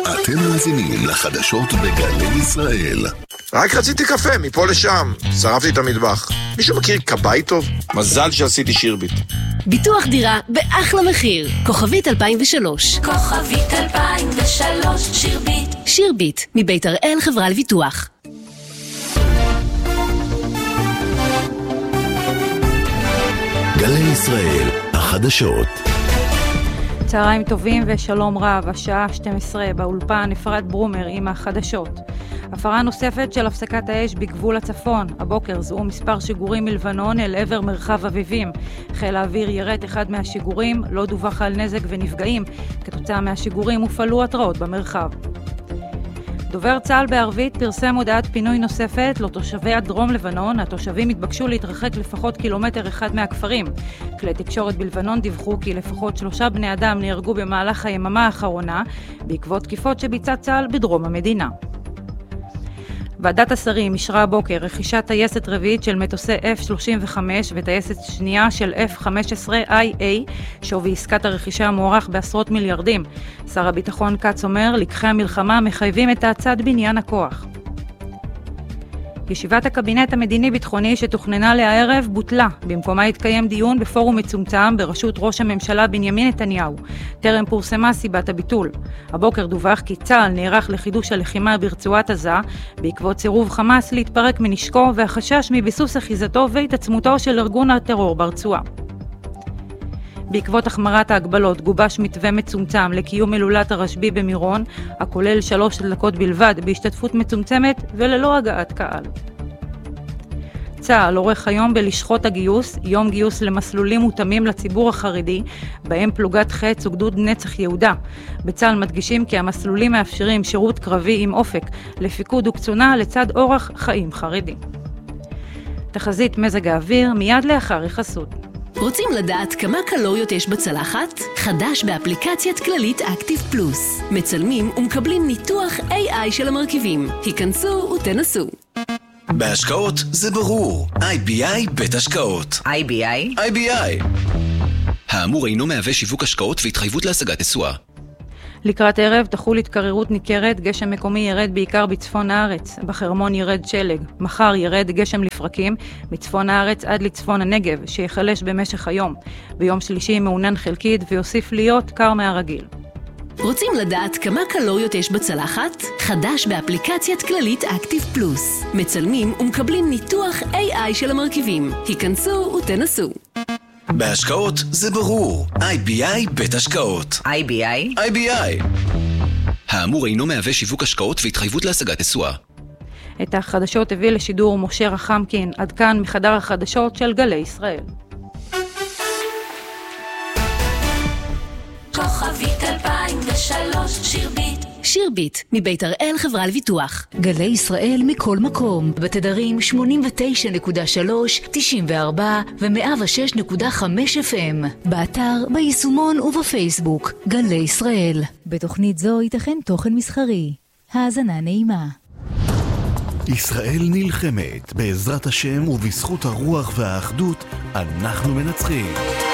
אתם מאזינים לחדשות בגלי ישראל. רק רציתי קפה, מפה לשם. שרפתי את המטבח. מישהו מכיר קבאי טוב? מזל שעשיתי שירביט. ביטוח דירה באחלה מחיר. כוכבית 2003. כוכבית 2003, שירביט. שירביט, מבית הראל חברה לביטוח. גלי ישראל, החדשות. צהריים טובים ושלום רב, השעה 12 באולפן, אפרת ברומר עם החדשות. הפרה נוספת של הפסקת האש בגבול הצפון. הבוקר זוהו מספר שיגורים מלבנון אל עבר מרחב אביבים. חיל האוויר ירט אחד מהשיגורים, לא דווח על נזק ונפגעים. כתוצאה מהשיגורים הופעלו התראות במרחב. דובר צה"ל בערבית פרסם הודעת פינוי נוספת לתושבי הדרום לבנון. התושבים התבקשו להתרחק לפחות קילומטר אחד מהכפרים. כלי תקשורת בלבנון דיווחו כי לפחות 3 בני אדם נהרגו במהלך היממה האחרונה בעקבות תקיפות שביצע צה"ל בדרום המדינה. ועדת השרים אישרה הבוקר רכישת טייסת רביעית של מטוסי F-35 וטייסת שנייה של F-15IA, שווי עסקת הרכישה המוערך בעשרות מיליארדים. שר הביטחון קץ אומר, לקחי המלחמה מחייבים את האצת בניין הכוח. ישיבת הקבינט המדיני-ביטחוני שתוכננה לערב בוטלה. במקומה התקיים דיון בפורום מצומצם בראשות ראש הממשלה בנימין נתניהו. טרם פורסמה סיבת הביטול. הבוקר דווח כי צה"ל נערך לחידוש הלחימה ברצועת עזה, בעקבות סירוב חמאס להתפרק מנשקו והחשש מביסוס אחיזתו והתעצמותו של ארגון הטרור ברצועה. בעקבות החמרת ההגבלות גובש מתווה מצומצם לקיום הילולת הרשב"י במירון, הכולל 3 דלקות בלבד בהשתתפות מצומצמת וללא הגעת קהל. צה"ל עורך היום בלשכות הגיוס, יום גיוס למסלולים מותאמים לציבור החרדי, בהם פלוגת חץ וגדוד נצח יהודה. בצה"ל מדגישים כי המסלולים מאפשרים שירות קרבי עם אופק, לפיקוד וקצונה לצד אורח חיים חרדי. תחזית מזג האוויר מיד לאחר החסות. רוצים לדעת כמה קלוריות יש בצלחת? חדש באפליקציית כללית אקטיב פלוס. מצלמים ומקבלים ניתוח AI של המרכיבים. היכנסו ותנסו. בהשקעות זה ברור. IBI בית השקעות. IBI? IBI. האמור אינו מהווה שיווק השקעות והתחייבות להשגת תשואה. לקראת ערב תחול התקררות ניכרת, גשם מקומי ירד בעיקר בצפון הארץ, בחרמון ירד שלג, מחר ירד גשם לפרקים, מצפון הארץ עד לצפון הנגב, שיחלש במשך היום. ביום שלישי מעונן חלקית ויוסיף להיות קר מהרגיל. רוצים לדעת כמה קלוריות יש בצלחת? חדש באפליקציית כללית אקטיב פלוס. מצלמים ומקבלים ניתוח AI של המרכיבים. היכנסו ותנסו. בהשקעות זה ברור. IBI בית השקעות. IBI? IBI. האמור אינו מהווה שיווק השקעות והתחייבות להשגת תשואה. את החדשות הביא לשידור משה רחמקין. עד כאן מחדר החדשות של גלי ישראל. כוכבית 2003, שירביט. שירביט, מבית הראל חברה לביטוח. גלי ישראל מכל מקום, בתדרים 89.3, 94 ו-106.5 FM. באתר, ביישומון ובפייסבוק. גלי ישראל. בתוכנית זו ייתכן תוכן מסחרי. האזנה נעימה. ישראל נלחמת, בעזרת השם ובזכות הרוח והאחדות אנחנו מנצחים.